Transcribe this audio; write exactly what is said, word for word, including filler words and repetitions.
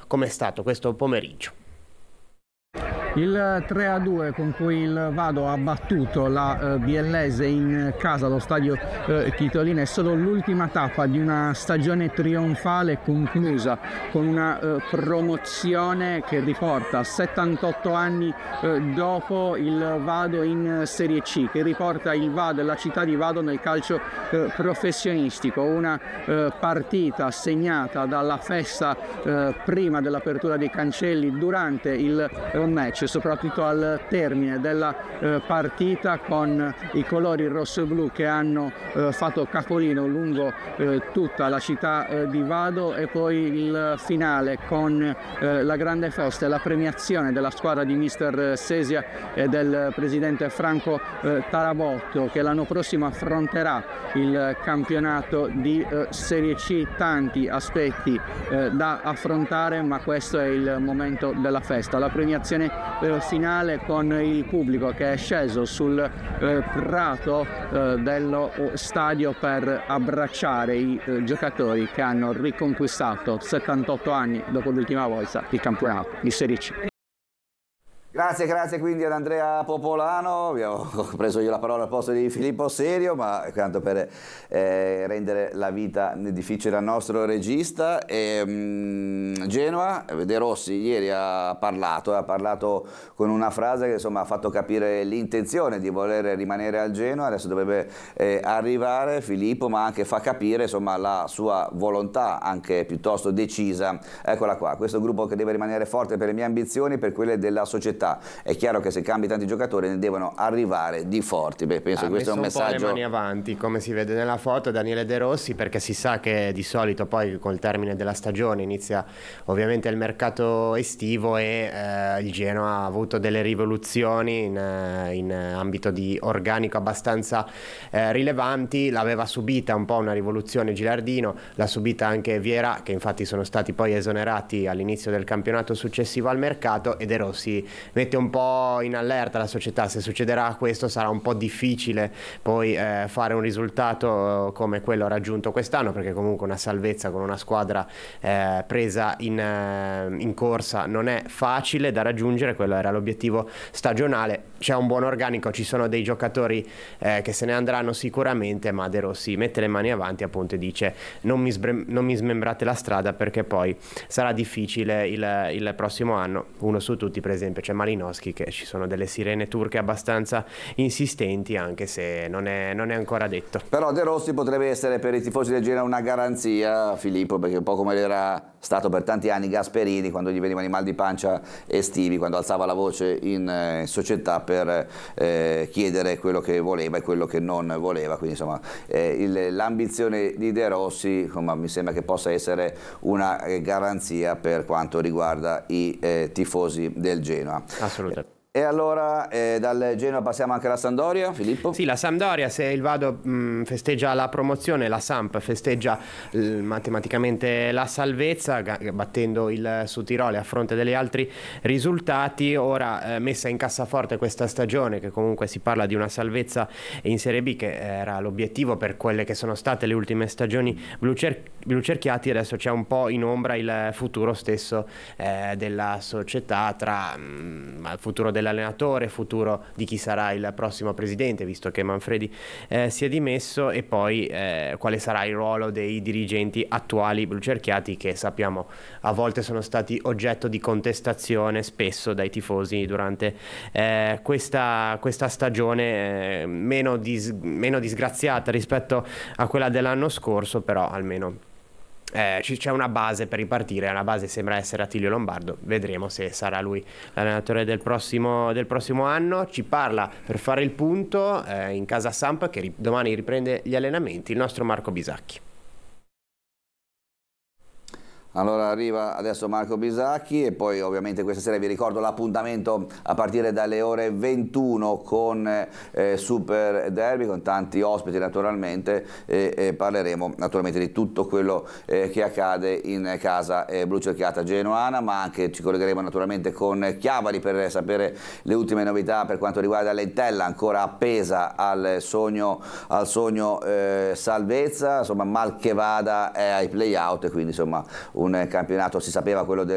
come è stato questo pomeriggio. Il tre a due con cui il Vado ha battuto la eh, Biellese in casa allo stadio eh, Titolini è solo l'ultima tappa di una stagione trionfale conclusa con una eh, promozione che riporta settantotto anni eh, dopo il Vado in Serie C, che riporta il Vado e la città di Vado nel calcio eh, professionistico. Una eh, partita segnata dalla festa eh, prima dell'apertura dei cancelli, durante il eh, match, soprattutto al termine della eh, partita, con i colori rosso-blu che hanno eh, fatto capolino lungo eh, tutta la città eh, di Vado, e poi il finale con eh, la grande festa e la premiazione della squadra di mister Sesia e del presidente Franco eh, Tarabotto, che l'anno prossimo affronterà il campionato di eh, Serie C. Tanti aspetti eh, da affrontare, ma questo è il momento della festa, la premiazione eh, finale con il pubblico che è sceso sul eh, prato eh, dello stadio per abbracciare i eh, giocatori che hanno riconquistato settantotto anni dopo l'ultima volta il campionato di Serie C. Grazie, grazie quindi ad Andrea Popolano. Abbiamo preso io la parola al posto di Filippo Serio, ma tanto per eh, rendere la vita difficile al nostro regista. E, mh, Genoa, De Rossi ieri ha parlato, ha parlato con una frase che insomma ha fatto capire l'intenzione di voler rimanere al Genoa. Adesso dovrebbe eh, arrivare Filippo, ma anche fa capire insomma la sua volontà anche piuttosto decisa. Eccola qua, questo gruppo che deve rimanere forte per le mie ambizioni, per quelle della società. È chiaro che se cambi tanti giocatori ne devono arrivare di forti. Beh, penso ha che questo è un messo messaggio. Un po' le mani avanti, come si vede nella foto, Daniele De Rossi, perché si sa che di solito poi col termine della stagione inizia ovviamente il mercato estivo e eh, il Genoa ha avuto delle rivoluzioni in, in ambito di organico abbastanza eh, rilevanti. L'aveva subita un po' una rivoluzione Gilardino, l'ha subita anche Vieira, che infatti sono stati poi esonerati all'inizio del campionato successivo al mercato, e De Rossi mette un po' in allerta la società. Se succederà questo sarà un po' difficile poi eh, fare un risultato come quello raggiunto quest'anno, perché comunque una salvezza con una squadra eh, presa in, eh, in corsa non è facile da raggiungere. Quello era l'obiettivo stagionale. C'è un buon organico, ci sono dei giocatori eh, che se ne andranno sicuramente, ma De Rossi mette le mani avanti appunto e dice non mi, non mi smembrate la strada, perché poi sarà difficile il, il prossimo anno. Uno su tutti per esempio c'è Malinowski, che ci sono delle sirene turche abbastanza insistenti, anche se non è, non è ancora detto. Però De Rossi potrebbe essere per i tifosi del Genoa una garanzia, Filippo, perché un po' come era stato per tanti anni Gasperini quando gli venivano i mal di pancia estivi, quando alzava la voce in eh, società per eh, chiedere quello che voleva e quello che non voleva. Quindi insomma eh, l'ambizione di De Rossi insomma, mi sembra che possa essere una eh, garanzia per quanto riguarda i eh, tifosi del Genoa. Assolutamente. E allora eh, dal Genoa passiamo anche alla Sampdoria, Filippo? Sì, la Sampdoria, se il Vado mh, festeggia la promozione, la Samp festeggia l- matematicamente la salvezza, g- battendo il Sudtirolo a fronte degli altri risultati. Ora eh, messa in cassaforte questa stagione, che comunque si parla di una salvezza in Serie B, che era l'obiettivo per quelle che sono state le ultime stagioni blucer- blucerchiati. Adesso c'è un po' in ombra il futuro stesso eh, della società, tra mh, il futuro dell'allenatore, futuro di chi sarà il prossimo presidente, visto che Manfredi eh, si è dimesso, e poi eh, quale sarà il ruolo dei dirigenti attuali blucerchiati, che sappiamo a volte sono stati oggetto di contestazione spesso dai tifosi durante eh, questa, questa stagione eh, meno, dis- meno disgraziata rispetto a quella dell'anno scorso, però almeno Eh, c'è una base per ripartire. La base sembra essere Attilio Lombardo. Vedremo se sarà lui l'allenatore del prossimo, del prossimo anno. Ci parla per fare il punto eh, in casa Samp, che ri- domani riprende gli allenamenti, il nostro Marco Bisacchi. Allora arriva adesso Marco Bisacchi, e poi ovviamente questa sera vi ricordo l'appuntamento a partire dalle ore ventuno con eh, Super Derby, con tanti ospiti naturalmente, e, e parleremo naturalmente di tutto quello eh, che accade in casa eh, blucerchiata genoana, ma anche ci collegheremo naturalmente con Chiavari per sapere le ultime novità per quanto riguarda l'Entella, ancora appesa al sogno, al sogno eh, salvezza, insomma mal che vada è ai play out, e quindi insomma un campionato, si sapeva quello del